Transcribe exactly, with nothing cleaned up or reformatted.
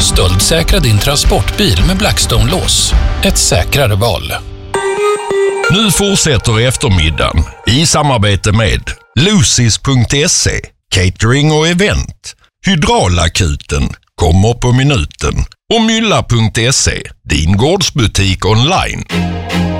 stöldsäkra din transportbil med Blackstone-lås. Ett säkrare val. Nu fortsätter eftermiddagen i samarbete med Lucis punkt se, catering och event, Hydraulakuten, kommer på minuten och Mylla punkt se, din gårdsbutik online.